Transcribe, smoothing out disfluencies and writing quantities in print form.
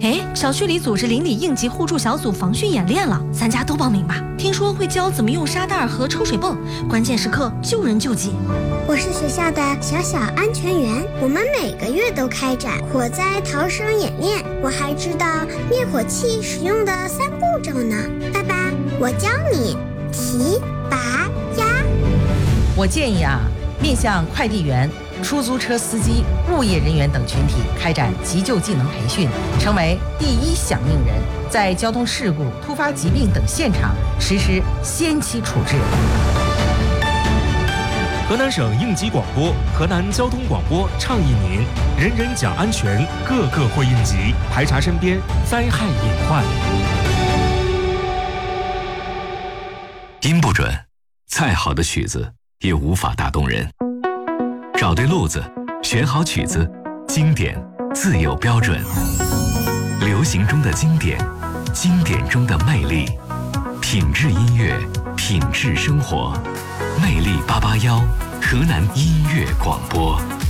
哎，小区里组织邻里应急互助小组防汛演练了，咱家都报名吧。听说会教怎么用沙袋和抽水泵，关键时刻救人救己。 我是学校的小安全员，我们每个月都开展火灾逃生演练。我还知道灭火器使用的3步骤呢。爸爸，我教你提、拔、压。 我建议面向快递员、出租车司机、物业人员等群体开展急救技能培训，成为第一响应人，在交通事故、突发疾病等现场实施先期处置。 河南省应急广播、河南交通广播倡议您：人人讲安全，个个会应急，排查身边灾害隐患。 音不准，再好的曲子也无法打动人。找对路子，选好曲子，经典自有标准。流行中的经典，经典中的魅力，品质音乐，品质生活。魅力881，河南音乐广播。